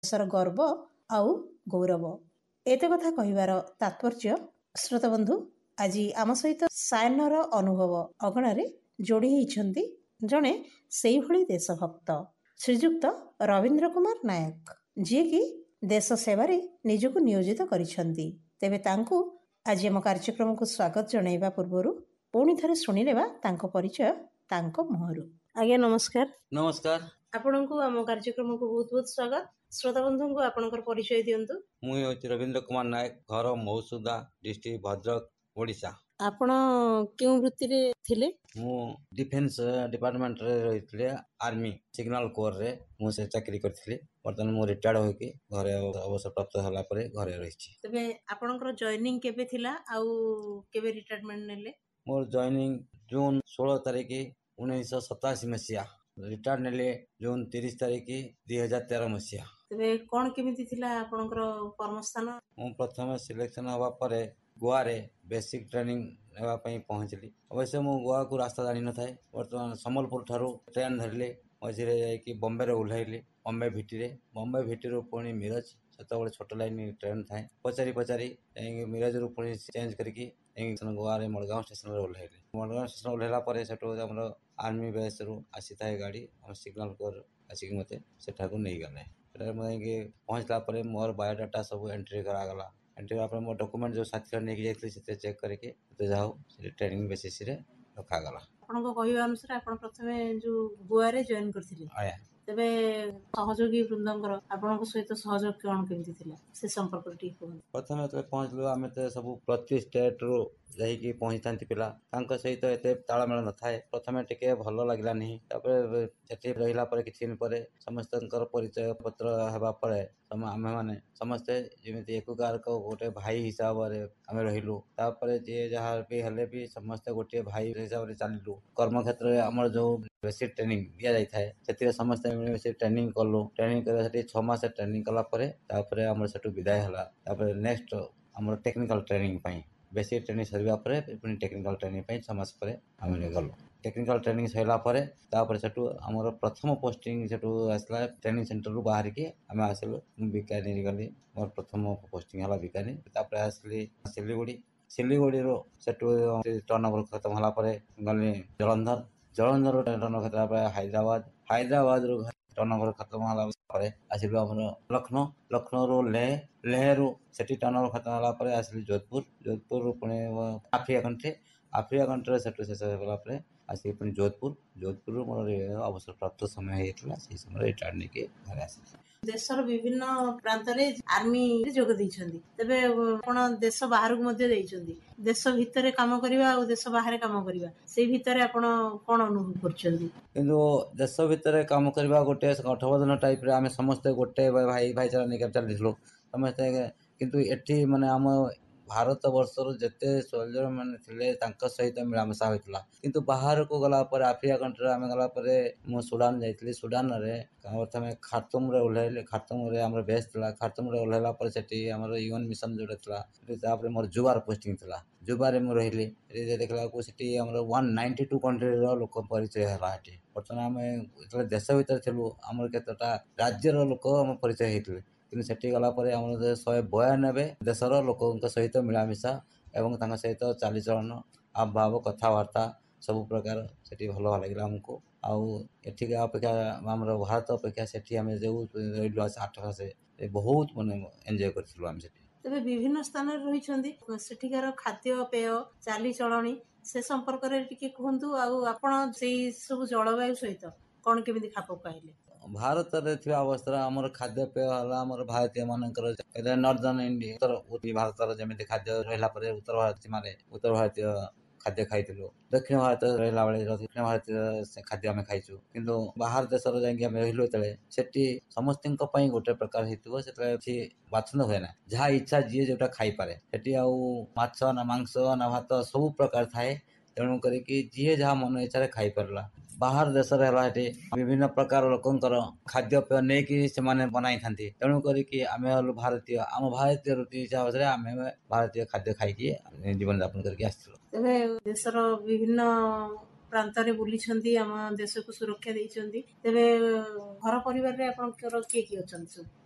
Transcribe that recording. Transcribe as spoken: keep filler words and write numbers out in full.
ଦେଶର ଗର୍ବ ଆଉ ଗୌରବ। ଏତେ କଥା କହିବାର ତାତ୍ପର୍ଯ୍ୟ ଶ୍ରୋତାବନ୍ଧୁ, ଆଜି ଆମ ସହିତ ସାୟନର ଅନୁଭବ ଅଗଣାରେ ଯୋଡ଼ି ହୋଇଛନ୍ତି ଜଣେ ସେଇଭଳି ଦେଶଭକ୍ତ ଶ୍ରୀଯୁକ୍ତ ରବୀନ୍ଦ୍ର କୁମାର ନାୟକ, ଯିଏକି ଦେଶ ସେବାରେ ନିଜକୁ ନିୟୋଜିତ କରିଛନ୍ତି। ତେବେ ତାଙ୍କୁ ଆଜି ଆମ କାର୍ଯ୍ୟକ୍ରମକୁ ସ୍ୱାଗତ ଜଣାଇବା ପୂର୍ବରୁ ପୁଣି ଥରେ ଶୁଣିନେବା ତାଙ୍କ ପରିଚୟ ତାଙ୍କ ମୁହଁରୁ। ଆଜ୍ଞା ନମସ୍କାର। ନମସ୍କାର। ଆପଣଙ୍କୁ ଆମ କାର୍ଯ୍ୟକ୍ରମକୁ ବହୁତ ବହୁତ ସ୍ୱାଗତ। ଶ୍ରୋତାବନ୍ଧୁଙ୍କୁ ଆପଣଙ୍କର ପରିଚୟ ଦିଅନ୍ତୁ। ମୁଁ ହେଉଛି ରବୀନ୍ଦ୍ର କୁମାର ନାୟକ, ଘର ମହୀଶୁଦା, ଡିଷ୍ଟ୍ରିକ୍ଟ ଭଦ୍ରକ, ଓଡ଼ିଶା। ଆପଣ କେଉଁ ବୃତ୍ତିରେ ଥିଲେ? ମୁଁ ଡିଫେନ୍ସ ଡିପାର୍ଟମେଣ୍ଟରେ ରହିଥିଲି, ଆର୍ମି ସିଗ୍ନାଲ କୋରରେ ମୁଁ ସେ ଚାକିରି କରିଥିଲି। ବର୍ତ୍ତମାନ ମୁଁ ରିଟାୟାର୍ଡ ହୋଇକି ଘରେ ଅବସରପ୍ରାପ୍ତ ହେଲା ପରେ ଘରେ ରହିଛି। ତେବେ ଆପଣଙ୍କର ଜଏନିଂ କେବେ ଥିଲା ଆଉ କେବେ ରିଟାୟାରମେଣ୍ଟ ନେଲେ? ମୋର ଜଏନିଂ ଜୁନ ଷୋହଳ ତାରିଖ ଉଣେଇଶହ ସତାଅଶୀ ମସିହା, ରିଟାୟାର୍ଡ ନେଲେ ଜୁନ ତିରିଶ ତାରିଖ ଦୁଇ ହଜାର ତେର ମସିହା। ତେବେ କଣ କେମିତି ଥିଲା ଆପଣଙ୍କର କର୍ମସ୍ଥାନ? ମୁଁ ପ୍ରଥମେ ସିଲେକ୍ସନ ହେବା ପରେ ଗୋଆରେ ବେସିକ୍ ଟ୍ରେନିଂ ନେବା ପାଇଁ ପହଞ୍ଚିଲି। ଅବଶ୍ୟ ମୁଁ ଗୋଆକୁ ରାସ୍ତା ଜାଣିନଥାଏ। ବର୍ତ୍ତମାନ ସମ୍ବଲପୁର ଠାରୁ ଟ୍ରେନ୍ ଧରିଲି, ମଝିରେ ଯାଇକି ବମ୍ବେରେ ଓହ୍ଲାଇଲି, ବମ୍ବେ ଭିଟିରେ। ବମ୍ବେ ଭିଟିରୁ ପୁଣି ମିରଜ, ସେତେବେଳେ ଛୋଟ ଲାଇନ୍ ଟ୍ରେନ୍ ଥାଏ। ପଚାରି ପଚାରି ଯାଇକି ମିରଜରୁ ପୁଣି ଚେଞ୍ଜ କରିକି ଯାଇକି ଗୋଆରେ ମଡ଼ଗାଁও ଷ୍ଟେସନରେ ଓହ୍ଲାଇଲି। ମଡ଼ଗାଁও ଷ୍ଟେସନ ଓହ୍ଲାଇଲା ପରେ ସେଠୁ ଆମର ଆର୍ମି ବେସ୍ରୁ ଆସିଥାଏ ଗାଡ଼ି, ଆମ ସିଗ୍ନାଲ କୋର୍ ଆସିକି ମୋତେ ସେଠାକୁ ନେଇଗଲେ। ସେଠାରେ ମୁଁ ଯାଇକି ପହଞ୍ଚିଲା ପରେ ମୋର ବାୟୋଡାଟା ସବୁ ଏଣ୍ଟ୍ରି କରାଗଲା। ଏଣ୍ଟ୍ରି କଲା ପରେ ମୋ ଡକୁମେଣ୍ଟ ଯେଉଁ ସାଥିରେ ନେଇକି ଯାଇଥିଲି ସେଥିରେ ଚେକ୍ କରିକି ମୋତେ ଯାହା ହଉ ସେଠି ଟ୍ରେନିଂ ବେସିସ୍ରେ ରଖାଗଲା। ଆପଣଙ୍କ କହିବା ଅନୁସାରେ ଆପଣ ପ୍ରଥମେ ଯେଉଁ ଗୋଆରେ ଜଏନ୍ କରିଥିଲେ। ଆଜ୍ଞା। ତେବେ ସହଯୋଗୀ ବୃନ୍ଦଙ୍କର ଆପଣଙ୍କ ସହିତ ସହଯୋଗ କଣ କେମିତି ଥିଲା, ସେ ସମ୍ପର୍କରେ ଟିକେ କୁହନ୍ତୁ। ପ୍ରଥମେ ଯେତେବେଳେ ପହଞ୍ଚିଲୁ, ଆମେ ତ ସବୁ ପ୍ରତି ଷ୍ଟେଟ୍ରୁ ଯାଇକି ପହଞ୍ଚିଥାନ୍ତି ପିଲା, ତାଙ୍କ ସହିତ ଏତେ ତାଳମେଳ ନଥାଏ। ପ୍ରଥମେ ଟିକେ ଭଲ ଲାଗିଲାନି, ତାପରେ ସେଠି ରହିଲା ପରେ କିଛି ଦିନ ପରେ ସମସ୍ତଙ୍କର ପରିଚୟ ପତ୍ର ହେବା ପରେ ଆମେମାନେ ସମସ୍ତେ ଯେମିତି ଏକକାର ଗୋଟେ ଭାଇ ହିସାବରେ ଆମେ ରହିଲୁ। ତାପରେ ଯିଏ ଯାହା ବି ହେଲେ ବି ସମସ୍ତେ ଗୋଟିଏ ଭାଇ ହିସାବରେ ଚାଲିଲୁ। କର୍ମକ୍ଷେତ୍ରରେ ଆମର ଯେଉଁ ବେସିକ୍ ଟ୍ରେନିଂ ଦିଆଯାଇଥାଏ, ସେଥିରେ ସମସ୍ତେ ମିଳିମିଶି ଟ୍ରେନିଂ କଲୁ। ଟ୍ରେନିଂ କରିବା ସେଠି ଛଅ ମାସ ଟ୍ରେନିଂ କଲା ପରେ ତାପରେ ଆମର ସେଠୁ ବିଦାୟ ହେଲା। ତାପରେ ନେକ୍ସଟ ଆମର ଟେକ୍ନିକାଲ ଟ୍ରେନିଂ ପାଇଁ, ବେସିକ୍ ଟ୍ରେନିଂ ସରିବା ପରେ ପୁଣି ଟେକ୍ନିକାଲ ଟ୍ରେନିଂ ପାଇଁ ଛଅ ମାସ ପରେ ଆମେ ଗଲୁ। ଟେକ୍ନିକାଲ ଟ୍ରେନିଂ ସରିଲା ପରେ ତାପରେ ସେଠୁ ଆମର ପ୍ରଥମ ପୋଷ୍ଟିଂ ସେଠୁ ଆସିଲା, ଟ୍ରେନିଂ ସେଣ୍ଟରରୁ ବାହାରିକି ଆମେ ଆସିଲୁ। ମୁଁ ବିକାନିରି ଗଲି, ମୋର ପ୍ରଥମ ପୋଷ୍ଟିଂ ହେଲା ବିକାନିର। ତାପରେ ଆସିଲି ସିଲିଗୁଡ଼ି। ସିଲିଗୁଡ଼ିରୁ ସେଠୁ ଟର୍ଣ୍ଣ ଓଭର ଖତମ ହେଲା ପରେ ଗଲି ଜଳନ୍ଧର। ଜଳନ୍ଧରରୁ ଟର୍ଣ୍ଣ ଓଭର ଖତମ ପରେ ହାଇଦ୍ରାବାଦ। ହାଇଦ୍ରାବାଦରୁ ଟର୍ଣ୍ଣ ଓଭର ଖତମ ହେଲା ପରେ ଆସିଲୁ ଆମର ଲକ୍ଷ୍ନୌ। ଲକ୍ଷ୍ନୌରୁ ଲେହ। ଲେହରୁ ସେଠି ଟର୍ଣ୍ଣ ଓଭର ଖତମ ହେଲା ପରେ ଆସିଲି ଯୋଧପୁର। ଯୋଧପୁରରୁ ପୁଣି ଆଫ୍ରିକା କଣ୍ଟ୍ରି। ଆଫ୍ରିକା କଣ୍ଟ୍ରିରେ ସେଠୁ ଶେଷ ହେଇଗଲା ପରେ ଆସିକି ପୁଣି ଯୋଧପୁର। ଯୋଧପୁରରୁ ମୋର ଅବସରପ୍ରାପ୍ତ ସମୟ ହେଇଥିଲା, ସେହି ସମୟରେ ରିଟାୟାର୍ଡ ନେଇକି ଘରେ ଆସିଲି। ଦେଶର ବିଭିନ୍ନ ପ୍ରାନ୍ତରେ ଆର୍ମିରେ ଯୋଗ ଦେଇଛନ୍ତି, ତେବେ ଆପଣ ଦେଶ ବାହାରକୁ ମଧ୍ୟ ଦେଇଛନ୍ତି। ଦେଶ ଭିତରେ କାମ କରିବା ଆଉ ଦେଶ ବାହାରେ କାମ କରିବା, ସେଇ ଭିତରେ ଆପଣ କଣ ଅନୁଭବ କରୁଛନ୍ତି? କିନ୍ତୁ ଦେଶ ଭିତରେ କାମ କରିବା ଗୋଟେ ଗଠବନ୍ଧନ ଟାଇପ୍ରେ ଆମେ ସମସ୍ତେ ଗୋଟେ ଭାଇ ଭାଇଚାରା ନେଇକି ଚାଲିଥିଲୁ ସମସ୍ତେ। କିନ୍ତୁ ଏଠି ମାନେ ଆମ ଭାରତ ବର୍ଷରୁ ଯେତେ ସୋଲଜର ମାନେ ଥିଲେ ତାଙ୍କ ସହିତ ମିଳାମିଶା ହୋଇଥିଲା। କିନ୍ତୁ ବାହାରକୁ ଗଲା ପରେ ଆଫ୍ରିକା କଣ୍ଟ୍ରିରେ ଆମେ ଗଲା ପରେ ମୁଁ ସୁଡ଼ାନ ଯାଇଥିଲି। ସୁଡ଼ାନରେ ପ୍ରଥମେ ଖାର୍ତୁମରେ ଓହ୍ଲାଇଲି। ଖାର୍ତୁମରେ ଆମର ବେସ୍ ଥିଲା। ଖାର୍ତୁମରେ ଓହ୍ଲାଇଲା ପରେ ସେଠି ଆମର ୟୁଏନ୍ ମିଶନ ଯେଉଁଟା ଥିଲା, ତାପରେ ମୋର ଜୁବାର ପୋଷ୍ଟିଂ ଥିଲା। ଜୁବାରେ ମୁଁ ରହିଲି। ଦେଖିଲାକୁ ସେଠି ଆମର ୱାନ୍ ନାଇଣ୍ଟି ଟୁ କଣ୍ଟ୍ରିର ଲୋକ ପରିଚୟ ହେଲା ସେଠି। ବର୍ତ୍ତମାନ ଆମେ ଯେତେବେଳେ ଦେଶ ଭିତରେ ଥିଲୁ, ଆମର କେତେଟା ରାଜ୍ୟର ଲୋକ ଆମ ପରିଚୟ ହେଇଥିଲେ। କିନ୍ତୁ ସେଠି ଗଲା ପରେ ଆମର ଶହେ ବୟାନବେ ଦେଶର ଲୋକଙ୍କ ସହିତ ମିଳାମିଶା ଏବଂ ତାଙ୍କ ସହିତ ଚାଲିଚଳନ, ହାବଭାବ, କଥାବାର୍ତ୍ତା ସବୁ ପ୍ରକାର ସେଠି ଭଲ ଲାଗିଲା ଆମକୁ। ଆଉ ଏଠିକା ଅପେକ୍ଷା ଆମର ଭାରତ ଅପେକ୍ଷା ସେଠି ଆମେ ଯେଉଁ ରହିଲୁ ଆଠ ମାସ, ବହୁତ ମାନେ ଏନ୍ଜୟ କରିଥିଲୁ ଆମେ ସେଠି। ତେବେ ବିଭିନ୍ନ ସ୍ଥାନରେ ରହିଛନ୍ତି, ସେଠିକାର ଖାଦ୍ୟପେୟ, ଚାଲିଚଳଣି ସେ ସମ୍ପର୍କରେ ଟିକେ କୁହନ୍ତୁ। ଆଉ ଆପଣ ସେଇ ସବୁ ଜଳବାୟୁ ସହିତ କଣ କେମିତି ଖାପ ପାଇଲେ? ଭାରତରେ ଥିବା ଅବସ୍ଥାରେ ଆମର ଖାଦ୍ୟପେୟ ହେଲା ଆମର ଭାରତୀୟ ମାନଙ୍କର ନର୍ଦର୍ନ ଇଣ୍ଡିଆ, ଉତ୍ତର ଭାରତର ଯେମିତି ଖାଦ୍ୟ ରହିଲା ପରେ ଉତ୍ତର ଭାରତ ସୀମାରେ ଉତ୍ତର ଭାରତୀୟ ଖାଦ୍ୟ ଖାଇଥିଲୁ। ଦକ୍ଷିଣ ଭାରତ ରହିଲା ବେଳେ ଦକ୍ଷିଣ ଭାରତୀୟ ଖାଦ୍ୟ ଆମେ ଖାଇଛୁ। କିନ୍ତୁ ବାହାର ଦେଶରେ ଯାଇକି ଆମେ ରହିଲୁ ଯେତେବେଳେ, ସେଠି ସମସ୍ତଙ୍କ ପାଇଁ ଗୋଟେ ପ୍ରକାର ହେଇଥିବ। ସେତେବେଳେ କିଛି ବାଛନ୍ଦ ହୁଏ ନା, ଯାହା ଇଚ୍ଛା ଯିଏ ଯୋଉଟା ଖାଇପାରେ। ସେଠି ଆଉ ମାଛ ନା ମାଂସ ନା ଭାତ ସବୁ ପ୍ରକାର ଥାଏ। ତେଣୁ କରିକି ଯିଏ ଯାହା ମନ ଇଚ୍ଛାରେ ଖାଇପାରିଲା। ବାହାର ଦେଶରେ ହେଲା ସେଠି ବିଭିନ୍ନ ପ୍ରକାର ଲୋକଙ୍କର ଖାଦ୍ୟପେୟ ନେଇକି ସେମାନେ ବନାଇଥାନ୍ତି। ତେଣୁ କରିକି ଆମେ ହେଲୁ ଭାରତୀୟ, ଆମ ଭାରତୀୟ ରୁଚି ହିସାବରେ ଆମେ ଭାରତୀୟ ଖାଦ୍ୟ ଖାଇକି ଜୀବନଯାପନ କରିକି ଆସିଥିଲୁ। ତେବେ ଦେଶର ବିଭିନ୍ନ ପ୍ରାନ୍ତରେ ବୁଲିଛନ୍ତି, ଆମ ଦେଶକୁ ସୁରକ୍ଷା ଦେଇଛନ୍ତି। ତେବେ ଘର ପରିବାରରେ ଆପଣଙ୍କର କିଏ କିଏ ଅଛନ୍ତି ସବୁ?